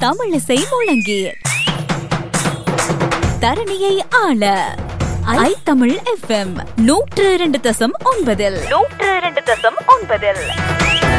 தமிழிசை முழங்கி தரணியை ஆள ஐ தமிழ் FM 102.9